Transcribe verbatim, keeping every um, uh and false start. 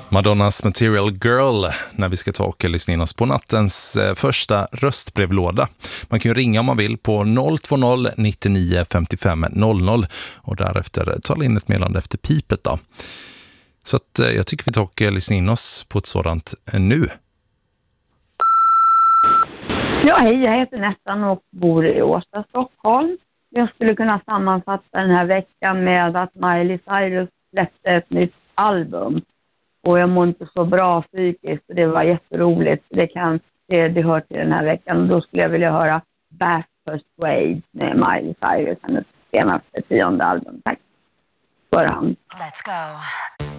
Madonnas Material Girl när vi ska ta och lyssna in oss på nattens eh, första röstbrevlåda. Man kan ju ringa om man vill på noll två noll nittionio femtiofem noll noll och därefter tala in ett meddelande efter pipet då. Så att, eh, jag tycker vi tar och lyssna in oss på ett sådant eh, nu. Ja, hej, jag heter Nettan och bor i Årsta, Stockholm. Jag skulle kunna sammanfatta den här veckan med att Miley Cyrus släppte ett nytt album. Och jag mår inte så bra psykiskt och det var jätteroligt. Det, kan, det, det hör till den här veckan. Och då skulle jag vilja höra Back Persuade med Miley Cyrus, hennes senaste tionde album. Tack. Förhand. Let's go.